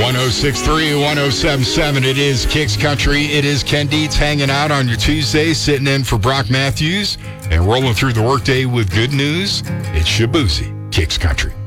1063, 1077. It is Kicks Country. It is Ken Dietz hanging out on your Tuesday, sitting in for Brock Matthews and rolling through the workday with good news. It's Shabuzi, Kicks Country.